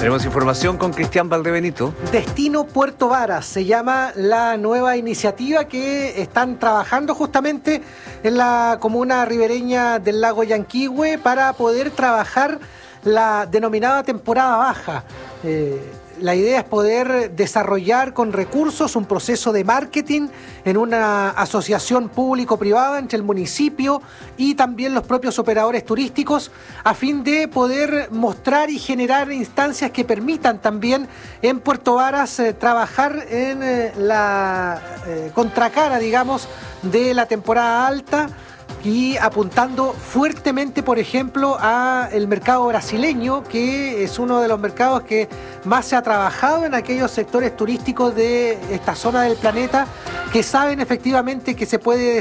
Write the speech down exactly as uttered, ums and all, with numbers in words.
Tenemos información con Cristian Valdebenito. Destino Puerto Varas se llama la nueva iniciativa que están trabajando justamente en la comuna ribereña del lago Yanquihue para poder trabajar la denominada temporada baja. Eh, La idea es poder desarrollar con recursos un proceso de marketing en una asociación público-privada entre el municipio y también los propios operadores turísticos, a fin de poder mostrar y generar instancias que permitan también en Puerto Varas eh, trabajar en eh, la eh, contracara, digamos, de la temporada alta, y apuntando fuertemente, por ejemplo, a el mercado brasileño, que es uno de los mercados que más se ha trabajado en aquellos sectores turísticos de esta zona del planeta, que saben efectivamente que se puede